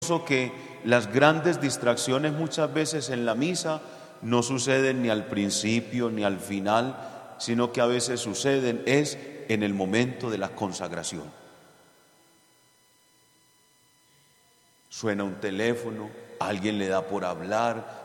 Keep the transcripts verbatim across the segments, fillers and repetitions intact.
que las grandes distracciones muchas veces en la misa no suceden ni al principio ni al final, sino que a veces suceden es en el momento de la consagración. Suena un teléfono, alguien le da por hablar.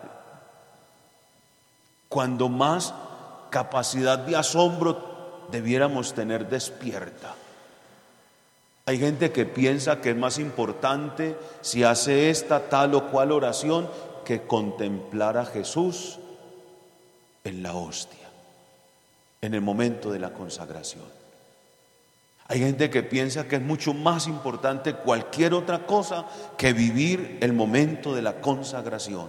Cuando más capacidad de asombro debiéramos tener despierta. Hay gente que piensa que es más importante si hace esta tal o cual oración que contemplar a Jesús en la hostia, en el momento de la consagración. Hay gente que piensa que es mucho más importante cualquier otra cosa que vivir el momento de la consagración.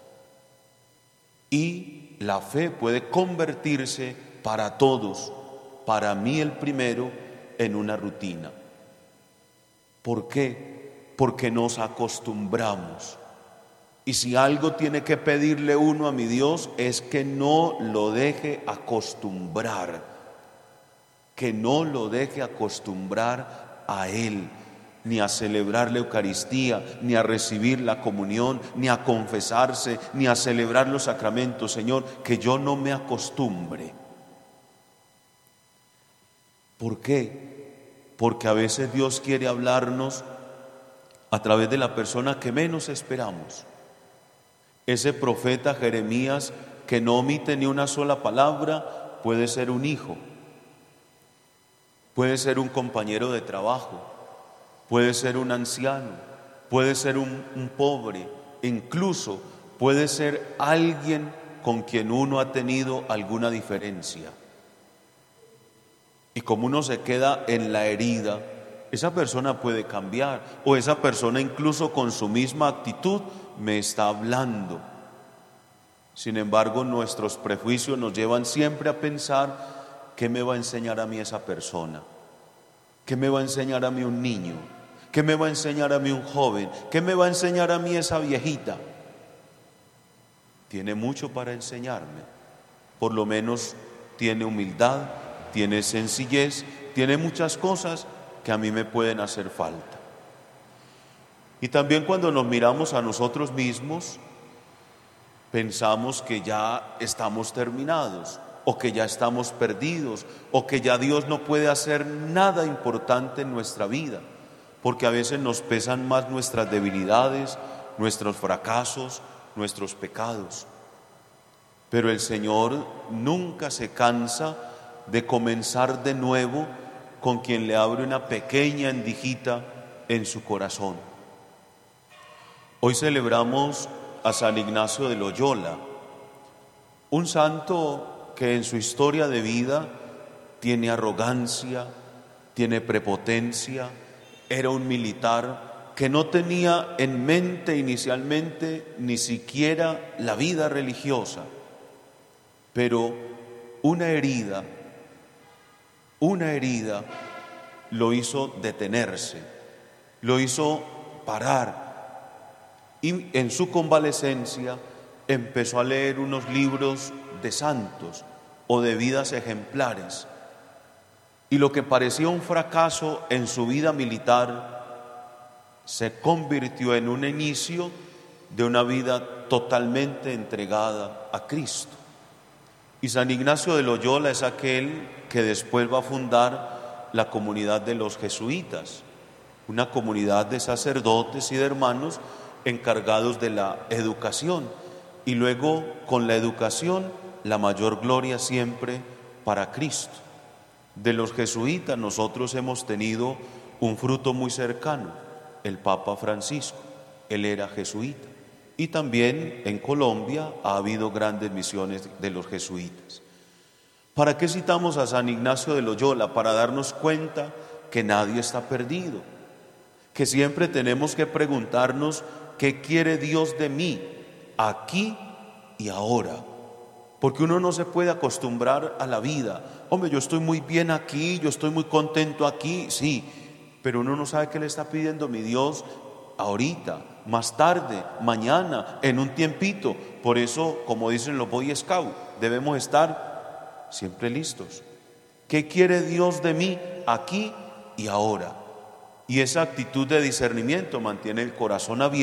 Y la fe puede convertirse para todos, para mí el primero, en una rutina. ¿Por qué? Porque nos acostumbramos. Y si algo tiene que pedirle uno a mi Dios es que no lo deje acostumbrar, que no lo deje acostumbrar a Él, ni a celebrar la Eucaristía, ni a recibir la comunión, ni a confesarse, ni a celebrar los sacramentos. Señor, que yo no me acostumbre. ¿Por qué? Porque a veces Dios quiere hablarnos a través de la persona que menos esperamos. Ese profeta Jeremías que no omite ni una sola palabra puede ser un hijo, puede ser un compañero de trabajo, puede ser un anciano, puede ser un, un pobre, incluso puede ser alguien con quien uno ha tenido alguna diferencia. Y como uno se queda en la herida, esa persona puede cambiar, o esa persona incluso con su misma actitud me está hablando. Sin embargo, nuestros prejuicios nos llevan siempre a pensar: ¿qué me va a enseñar a mí esa persona? ¿Qué me va a enseñar a mí un niño? ¿Qué me va a enseñar a mí un joven? ¿Qué me va a enseñar a mí esa viejita? Tiene mucho para enseñarme, por lo menos tiene humildad, tiene sencillez, tiene muchas cosas que a mí me pueden hacer falta. Y también cuando nos miramos a nosotros mismos, pensamos que ya estamos terminados, o que ya estamos perdidos, o que ya Dios no puede hacer nada importante en nuestra vida, porque a veces nos pesan más nuestras debilidades, nuestros fracasos, nuestros pecados. Pero el Señor nunca se cansa de comenzar de nuevo con quien le abre una pequeña endijita en su corazón. Hoy celebramos a San Ignacio de Loyola, un santo que en su historia de vida tiene arrogancia, tiene prepotencia, era un militar que no tenía en mente inicialmente ni siquiera la vida religiosa, pero una herida Una herida lo hizo detenerse, lo hizo parar, y en su convalecencia empezó a leer unos libros de santos o de vidas ejemplares, y lo que parecía un fracaso en su vida militar se convirtió en un inicio de una vida totalmente entregada a Cristo. Y San Ignacio de Loyola es aquel que después va a fundar la comunidad de los jesuitas, una comunidad de sacerdotes y de hermanos encargados de la educación, y luego con la educación la mayor gloria siempre para Cristo. De los jesuitas nosotros hemos tenido un fruto muy cercano, el Papa Francisco, él era jesuita. Y también en Colombia ha habido grandes misiones de los jesuitas. ¿Para qué citamos a San Ignacio de Loyola? Para darnos cuenta que nadie está perdido, que siempre tenemos que preguntarnos: ¿qué quiere Dios de mí aquí y ahora? Porque uno no se puede acostumbrar a la vida. Hombre, yo estoy muy bien aquí, yo estoy muy contento aquí, sí, pero uno no sabe qué le está pidiendo mi Dios ahorita, más tarde, mañana, en un tiempito. Por eso, como dicen los Boy Scouts, debemos estar siempre listos. ¿Qué quiere Dios de mí aquí y ahora? Y esa actitud de discernimiento mantiene el corazón abierto